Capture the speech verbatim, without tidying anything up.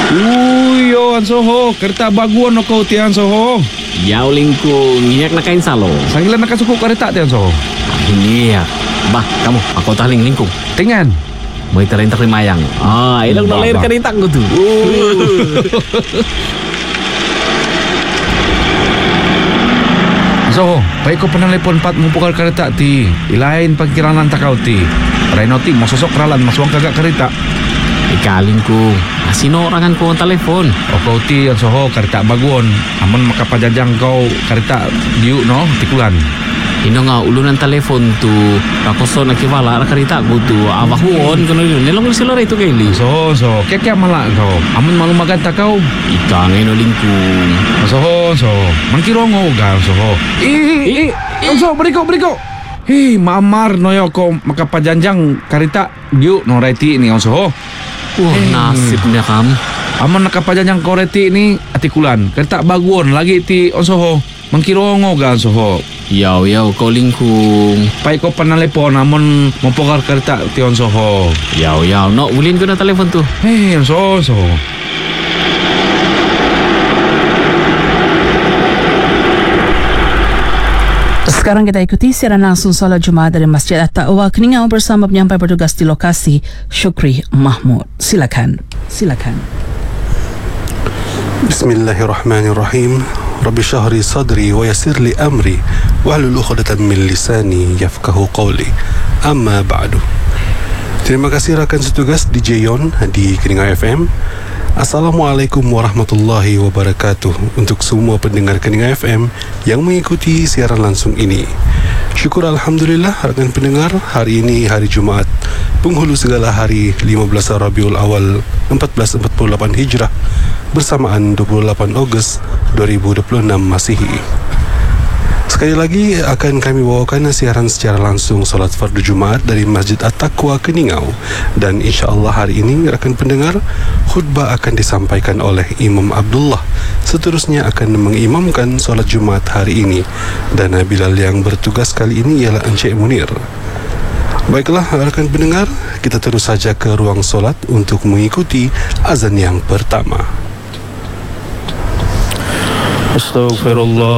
Uyo Ansoho, kereta baguan no kau tian Soho. Yau lingkung, nyak na kain salo. Sanggilan nak suku kereta tian Soho. Ini ya. Bah, kamu, aku taling lingkung. Dengan. Mau itarin mayang. Ah, ilang na lahir kereta ko tu. Soho, baik kau pernah telepon pat mumpukal kereta ti. Ilain pagkiranan takau ti. Reno ti, mau sosok ralan masuang kagak kereta. Ikaling ko. Asino orangan ko ang telepon. O kau ti Ansoho kereta baguan. Aman makapajajang kau kereta diu no tikulan. Ino nga ulunan telepon tu. Rakoso nakiwala na kereta ko tu. Awahuon ko yun. Nilang sila rito kaili. Soho, Soho, kaya-kaya malak kau. Aman malu maganta kau. Ika ngayon lingkung. Soho, Soho, mangkirongo ga Soho. Ih, ih, Soho, beriko, beriko. Hei, mamar noyo ko makapajanjang kereta diu no reti ni Soho. Wah, Eh. nasibnya kamu. Aman nakapajanjang koreti ni atikulan. Kereta baguan lagi ti on Soho. Mangkirongo ga Soho. Yaw, yaw, kau lingkung. Pai ko panalepon amon mempokar kereta ti on Soho. Yaw, yaw, no, ulin ko na telepon tu. Hei, on Soho, Soho. Sekarang kita ikuti siaran langsung solat Jumaat dari Masjid At-Taqwa Keningau bersama penyampai petugas di lokasi, Syukri Mahmud. Silakan. Silakan. Bismillahirrahmanirrahim. Rabbi syahri sadri wa yassir li amri wahlul 'uqdatam min lisani yafqahu qawli. Amma ba'du. Terima kasih rakan setugas D J Yon di Keningau F M. Assalamualaikum warahmatullahi wabarakatuh untuk semua pendengar Keningau F M yang mengikuti siaran langsung ini. Syukur Alhamdulillah rakan pendengar, hari ini hari Jumaat penghulu segala hari lima belas Rabiul Awal seribu empat ratus empat puluh lapan Hijrah bersamaan dua puluh delapan Ogos dua ribu dua puluh enam Masihi. Sekali lagi akan kami bawakan siaran secara langsung solat fardu Jumaat dari Masjid At-Taqwa Keningau. Dan insyaAllah hari ini rakan pendengar, khutbah akan disampaikan oleh Imam Abdullah. Seterusnya akan mengimamkan solat Jumaat hari ini. Dan Bilal yang bertugas kali ini ialah Encik Munir. Baiklah rakan pendengar, kita terus saja ke ruang solat untuk mengikuti azan yang pertama. Astaghfirullah.